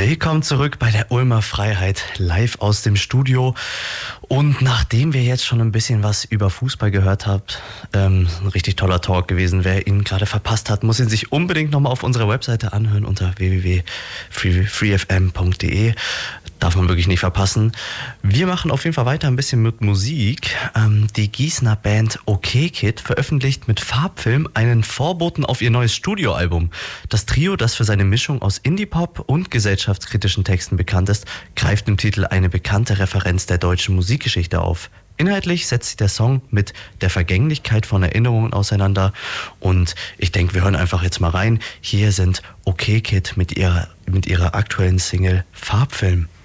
Willkommen zurück bei der Ulmer Freiheit, live aus dem Studio. Und nachdem wir jetzt schon ein bisschen was über Fußball gehört habt, ein richtig toller Talk gewesen. Wer ihn gerade verpasst hat, muss ihn sich unbedingt nochmal auf unserer Webseite anhören unter www.freefm.de. Darf man wirklich nicht verpassen. Wir machen auf jeden Fall weiter ein bisschen mit Musik. Die Gießener Band OK Kid veröffentlicht mit Farbfilm einen Vorboten auf ihr neues Studioalbum. Das Trio, das für seine Mischung aus Indie-Pop und gesellschaftskritischen Texten bekannt ist, greift im Titel eine bekannte Referenz der deutschen Musikgeschichte auf. Inhaltlich setzt sich der Song mit der Vergänglichkeit von Erinnerungen auseinander und ich denke, wir hören einfach jetzt mal rein. Hier sind OK Kid mit ihrer aktuellen Single Farbfilm.